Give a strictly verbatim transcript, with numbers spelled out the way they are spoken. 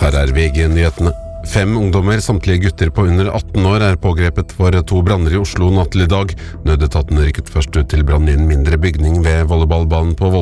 Her er V G-nyhetene. Fem ungdommer, samtlige gutter på under atten år, er pågrepet for to branner i Oslo natt til i dag. Nødetaten rykket først ut til brann i en mindre bygning ved volleyballbanen på Vold.